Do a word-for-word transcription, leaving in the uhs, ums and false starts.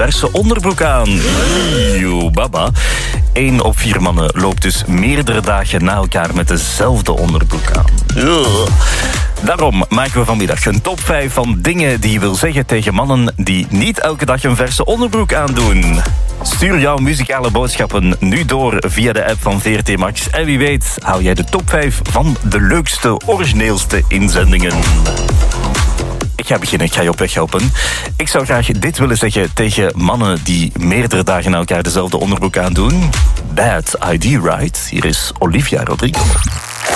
verse onderbroek aan. Yo, baba. Eén op vier mannen loopt dus meerdere dagen na elkaar met dezelfde onderbroek aan. Ugh. Daarom maken we vanmiddag een top vijf van dingen die je wil zeggen tegen mannen die niet elke dag een verse onderbroek aandoen. Stuur jouw muzikale boodschappen nu door via de app van V R T Max. En wie weet haal jij de top vijf van de leukste, origineelste inzendingen. Ik ga beginnen, ik ga je op weg helpen. Ik zou graag dit willen zeggen tegen mannen die meerdere dagen na elkaar dezelfde onderbroek aandoen. Bad idea, right? Hier is Olivia Rodrigo.